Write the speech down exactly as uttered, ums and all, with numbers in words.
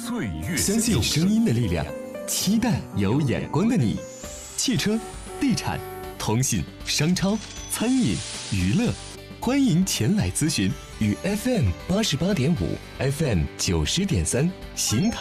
岁月相信声音的力量，期待有眼光的你。汽车、地产、通信、商超、餐饮、娱乐，欢迎前来咨询。与 F M 八十八点五、F M 九十点三新